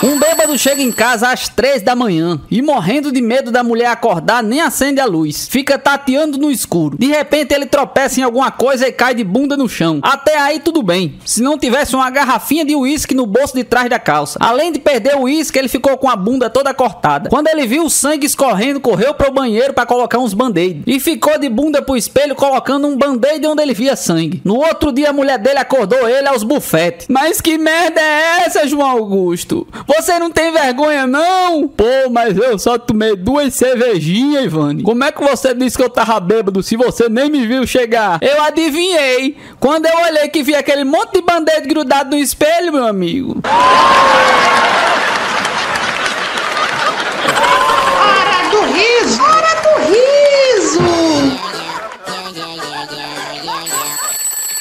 Um bêbado chega em casa às 3 da manhã e, morrendo de medo da mulher acordar, nem acende a luz. Fica tateando no escuro. De repente ele tropeça em alguma coisa e cai de bunda no chão. Até aí tudo bem, se não tivesse uma garrafinha de uísque no bolso de trás da calça. Além de perder o uísque, ele ficou com a bunda toda cortada. Quando ele viu o sangue escorrendo, correu pro banheiro para colocar uns band-aid. E ficou de bunda pro espelho colocando um band-aid onde ele via sangue. No outro dia a mulher dele acordou ele aos bufetes. Mas que merda é essa, João Augusto? Você não tem vergonha não? Pô, mas eu só tomei 2 cervejinhas, Ivane. Como é que você disse que eu tava bêbado se você nem me viu chegar? Eu adivinhei. Quando eu olhei que vi aquele monte de band-aid grudado no espelho, meu amigo.